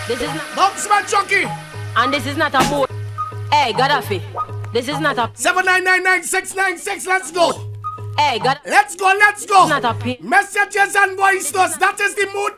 This is not. Boxman Chucky. And this is not a boat. Hey, Gaddafi. This is not a. 7999696. Let's go. Hey, Gaddafi. Let's go. Let's go. Not a pit. Messages and voice notes. That is the mood.